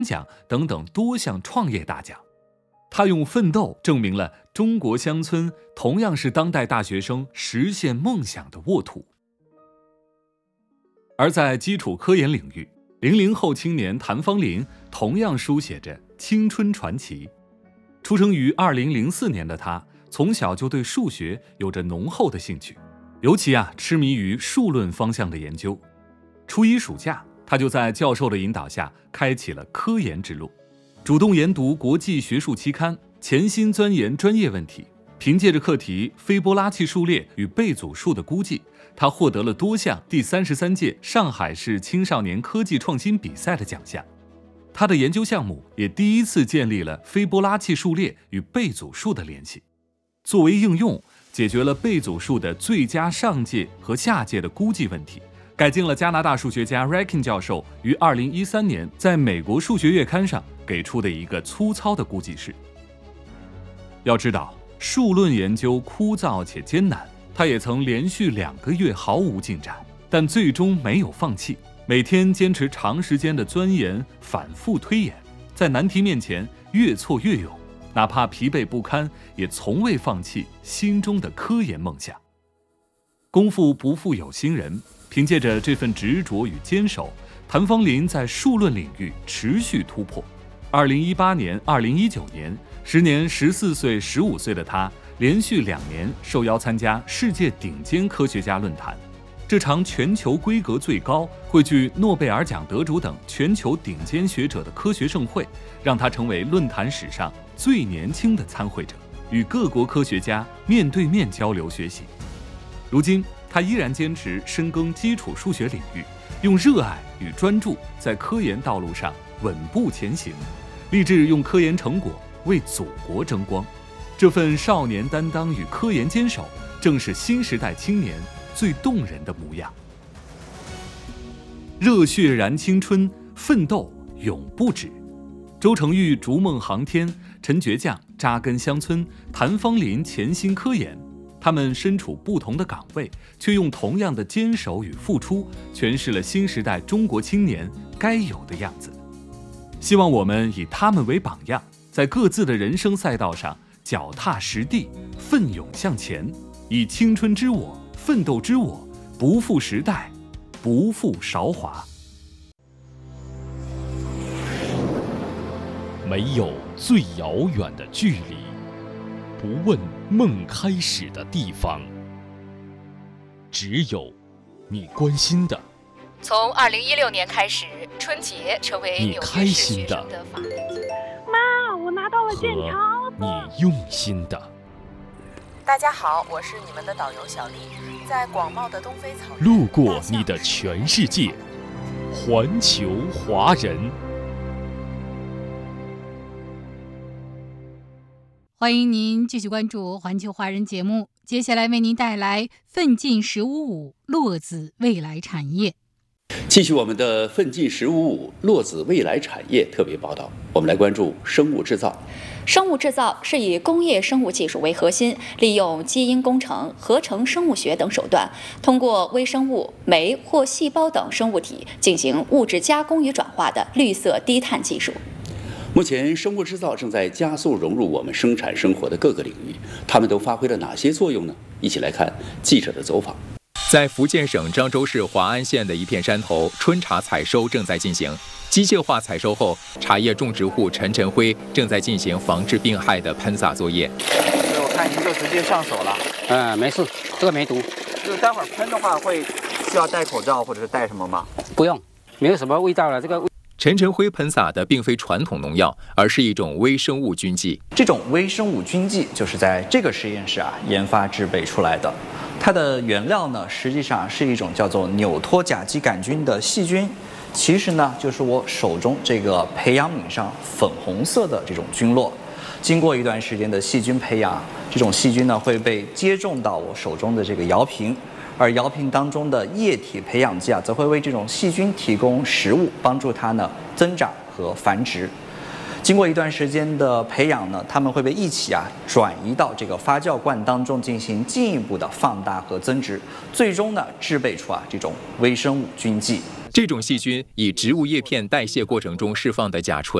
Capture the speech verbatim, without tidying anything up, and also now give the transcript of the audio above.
奖等等多项创业大奖。他用奋斗证明了中国乡村同样是当代大学生实现梦想的沃土。而在基础科研领域，零零后青年谭方林同样书写着青春传奇。出生于二零零四年的他，从小就对数学有着浓厚的兴趣，尤其啊痴迷于数论方向的研究。初一暑假，他就在教授的引导下开启了科研之路，主动研读国际学术期刊，潜心钻研专业问题。凭借着课题斐波拉契数列与贝祖数的估计，他获得了多项第三十三届上海市青少年科技创新比赛的奖项。他的研究项目也第一次建立了斐波拉契数列与贝祖数的联系。作为应用，解决了贝祖数的最佳上界和下界的估计问题，改进了加拿大数学家 Rakin 教授于二零一三年在美国数学月刊上给出的一个粗糙的估计式。要知道，数论研究枯燥且艰难，他也曾连续两个月毫无进展，但最终没有放弃，每天坚持长时间的钻研，反复推演，在难题面前越挫越勇，哪怕疲惫不堪，也从未放弃心中的科研梦想。功夫不负有心人，凭借着这份执着与坚守，谭方林在数论领域持续突破。二零一八年、二零一九年，时年十四岁、十五岁的他，连续两年受邀参加世界顶尖科学家论坛。这场全球规格最高、汇聚诺贝尔奖得主等全球顶尖学者的科学盛会，让他成为论坛史上最年轻的参会者，与各国科学家面对面交流学习。如今，他依然坚持深耕基础数学领域，用热爱与专注在科研道路上稳步前行，立志用科研成果为祖国争光。这份少年担当与科研坚守，正是新时代青年最动人的模样。热血燃青春，奋斗永不止。周成玉逐梦航天，陈倔强扎根乡村，谭方林潜心科研。他们身处不同的岗位，却用同样的坚守与付出，诠释了新时代中国青年该有的样子。希望我们以他们为榜样，在各自的人生赛道上脚踏实地，奋勇向前，以青春之我、奋斗之我，不负时代，不负韶华。 没有最遥远的距离，不问梦开始的地方，只有你关心的。 从二零一六年开始，春节成为你开心的。 妈，我拿到了剑桥。 你用心的。 大家好，我是你们的导游小丽，在广袤的东非草原， 路过你的全世界，环球华人。 欢迎您继续关注环球华人节目，接下来为您带来奋进十五五落子未来产业。 继续我们的奋进十五五落子未来产业特别报道，我们来关注生物制造。 生物制造是以工业生物技术为核心，利用基因工程、合成生物学等手段，通过微生物、酶或细胞等生物体进行物质加工与转化的绿色低碳技术。 目前，生物制造正在加速融入我们生产生活的各个领域，它们都发挥了哪些作用呢？一起来看记者的走访。 在福建省漳州市华安县的一片山头，春茶采收正在进行。机械化采收后，茶叶种植户陈晨辉正在进行防治病害的喷洒作业。 我看您就直接上手了。 嗯，没事，这个没毒。 就是待会儿喷的话，会需要戴口罩或者是戴什么吗？ 不用，没有什么味道了。这个。 陈晨辉喷洒的并非传统农药，而是一种微生物菌剂。 这种微生物菌剂就是在这个实验室啊研发制备出来的。它的原料呢，实际上是一种叫做纽托甲基杆菌的细菌，其实呢就是我手中这个培养皿上粉红色的这种菌落。经过一段时间的细菌培养，这种细菌呢会被接种到我手中的这个摇瓶。而摇瓶当中的液体培养剂啊，则会为这种细菌提供食物，帮助它呢增长和繁殖。经过一段时间的培养呢，它们会被一起啊转移到这个发酵罐当中进行进一步的放大和增殖，最终呢制备出啊这种微生物菌剂。 这种细菌以植物叶片代谢过程中释放的甲醇